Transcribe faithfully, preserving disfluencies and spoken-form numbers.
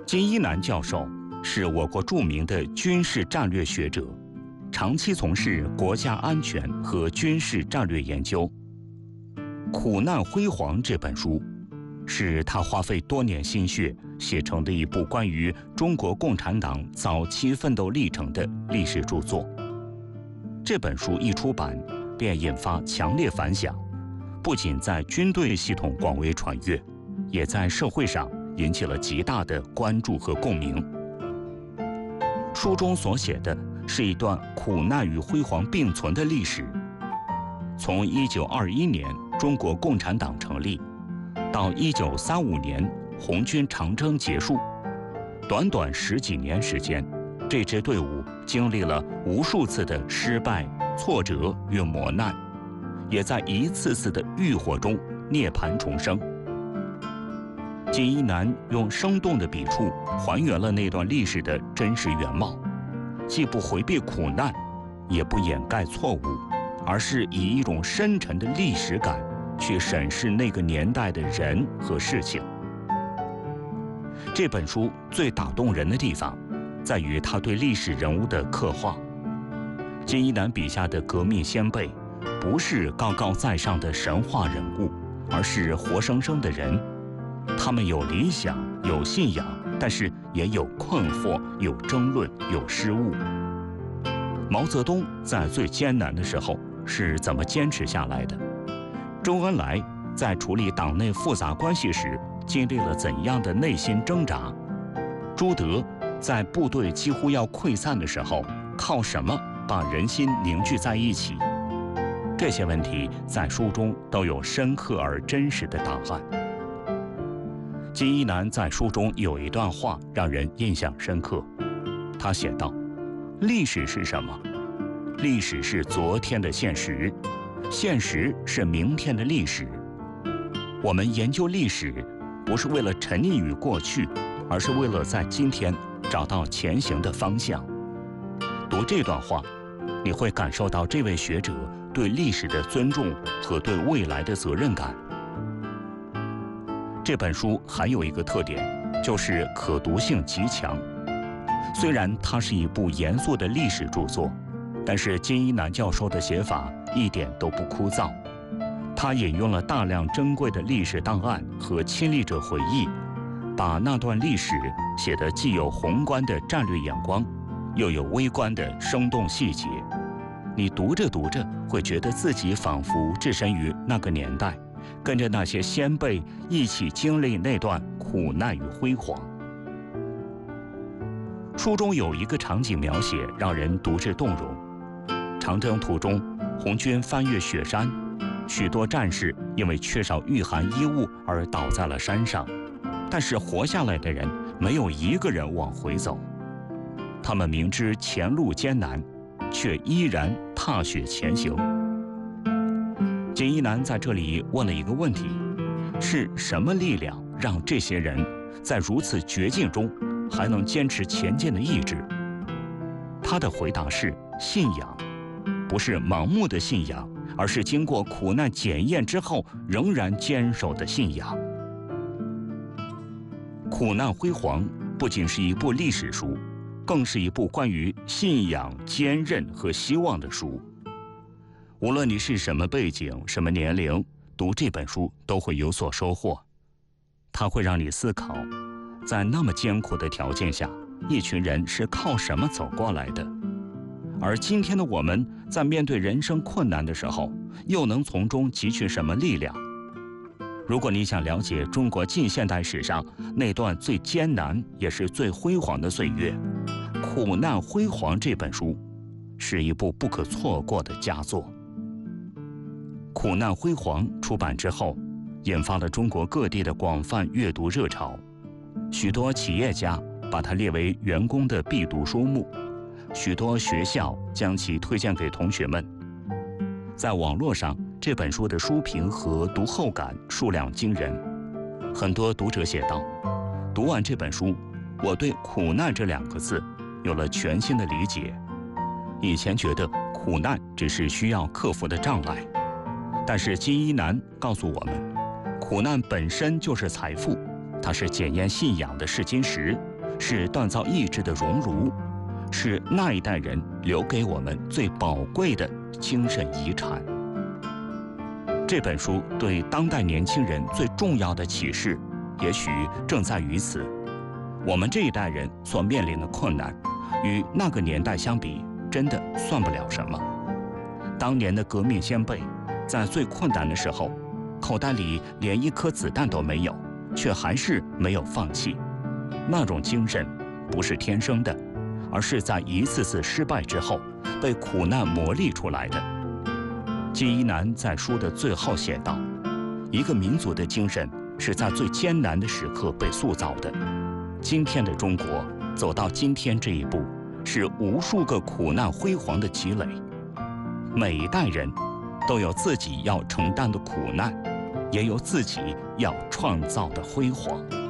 金一南教授是我国著名的军事战略学者，长期从事国家安全和军事战略研究。《苦难辉煌》这本书，是他花费多年心血写成的一部关于中国共产党早期奋斗历程的历史著作。这本书一出版，便引发强烈反响，不仅在军队系统广为传阅，也在社会上引起了极大的关注和共鸣。书中所写的是一段苦难与辉煌并存的历史，从一九二一年中国共产党成立，到一九三五年红军长征结束，短短十几年时间，这支队伍经历了无数次的失败、挫折与磨难，也在一次次的浴火中涅槃重生。金一南用生动的笔触还原了那段历史的真实原貌，既不回避苦难，也不掩盖错误，而是以一种深沉的历史感去审视那个年代的人和事情。这本书最打动人的地方，在于他对历史人物的刻画。金一南笔下的革命先辈，不是高高在上的神话人物，而是活生生的人。他们有理想，有信仰，但是也有困惑，有争论，有失误。毛泽东在最艰难的时候是怎么坚持下来的？周恩来在处理党内复杂关系时经历了怎样的内心挣扎？朱德在部队几乎要溃散的时候，靠什么把人心凝聚在一起？这些问题在书中都有深刻而真实的答案。金一南在书中有一段话让人印象深刻，他写道：历史是什么？历史是昨天的现实，现实是明天的历史。我们研究历史，不是为了沉溺于过去，而是为了在今天找到前行的方向。读这段话，你会感受到这位学者对历史的尊重和对未来的责任感。这本书还有一个特点，就是可读性极强。虽然它是一部严肃的历史著作，但是金一南教授的写法一点都不枯燥。他引用了大量珍贵的历史档案和亲历者回忆，把那段历史写得既有宏观的战略眼光，又有微观的生动细节。你读着读着，会觉得自己仿佛置身于那个年代，跟着那些先辈一起经历那段苦难与辉煌。书中有一个场景描写让人读至动容。长征途中，红军翻越雪山，许多战士因为缺少御寒衣物而倒在了山上，但是活下来的人没有一个人往回走。他们明知前路艰难，却依然踏雪前行。金一南在这里问了一个问题：是什么力量让这些人在如此绝境中还能坚持前进的意志？他的回答是信仰，不是盲目的信仰，而是经过苦难检验之后仍然坚守的信仰。苦难辉煌不仅是一部历史书，更是一部关于信仰、坚韧和希望的书。无论你是什么背景、什么年龄，读这本书都会有所收获。它会让你思考，在那么艰苦的条件下，一群人是靠什么走过来的？而今天的我们，在面对人生困难的时候，又能从中汲取什么力量？如果你想了解中国近现代史上那段最艰难也是最辉煌的岁月，《苦难辉煌》这本书是一部不可错过的佳作。《苦难辉煌》出版之后，引发了中国各地的广泛阅读热潮，许多企业家把它列为员工的必读书目，许多学校将其推荐给同学们。在网络上，这本书的书评和读后感数量惊人。很多读者写道：读完这本书，我对苦难这两个字有了全新的理解。以前觉得苦难只是需要克服的障碍，但是金一南告诉我们，苦难本身就是财富，它是检验信仰的试金石， 是锻造意志的熔炉，是那一代人留给我们最宝贵的精神遗产。这本书对当代年轻人最重要的启示，也许正在于此：我们这一代人所面临的困难，与那个年代相比，真的算不了什么。当年的革命先辈，在最困难的时候，口袋里连一颗子弹都没有，却还是没有放弃。那种精神不是天生的，而是在一次次失败之后被苦难磨砺出来的。纪一南在书的最后写道：一个民族的精神是在最艰难的时刻被塑造的。今天的中国走到今天这一步，是无数个苦难辉煌的积累。每一代人都有自己要承担的苦难，也有自己要创造的辉煌。